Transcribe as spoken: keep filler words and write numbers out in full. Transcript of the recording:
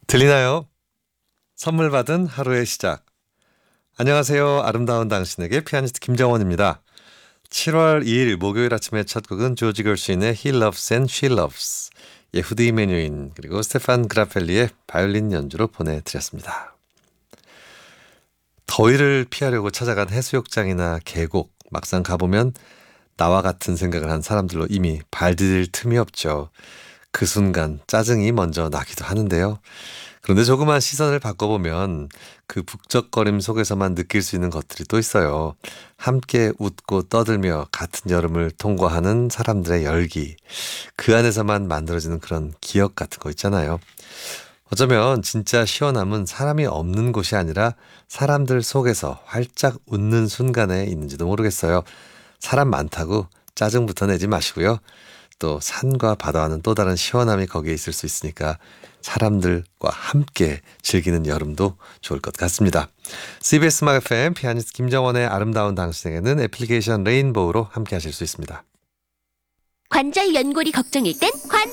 들리나요? 선물 받은 하루의 시작. 안녕하세요. 아름다운 당신에게 피아니스트 김정원입니다. 칠월 이일 목요일 아침의 첫 곡은 조지 걸슈인의 He Loves and She Loves, 예후드 이메뉴인 그리고 스테판 그라펠리의 바이올린 연주로 보내드렸습니다. 더위를 피하려고 찾아간 해수욕장이나 계곡, 막상 가보면 나와 같은 생각을 한 사람들로 이미 발 디딜 틈이 없죠. 그 순간 짜증이 먼저 나기도 하는데요. 그런데 조그만 시선을 바꿔보면 그 북적거림 속에서만 느낄 수 있는 것들이 또 있어요. 함께 웃고 떠들며 같은 여름을 통과하는 사람들의 열기, 그 안에서만 만들어지는 그런 기억 같은 거 있잖아요. 어쩌면 진짜 시원함은 사람이 없는 곳이 아니라 사람들 속에서 활짝 웃는 순간에 있는지도 모르겠어요. 사람 많다고 짜증부터 내지 마시고요. 또 산과 바다와는 또 다른 시원함이 거기에 있을 수 있으니까 사람들과 함께 즐기는 여름도 좋을 것 같습니다. 씨비에스 음악 에프엠 피아니스트 김정원의 아름다운 당신에게는 애플리케이션 레인보우로 함께 하실 수 있습니다. 관절 연골이 걱정일 땐 관